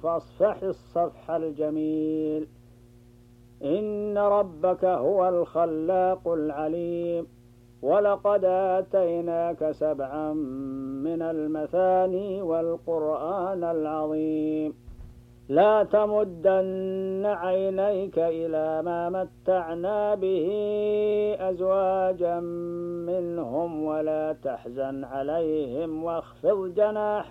فاصفح الصفح الجميل. إن ربك هو الخلاق العليم. ولقد آتيناك 7 من المثاني والقرآن العظيم. لا تمدن عينيك إلى ما متعنا به أزواجا منهم ولا تحزن عليهم واخفض جناحك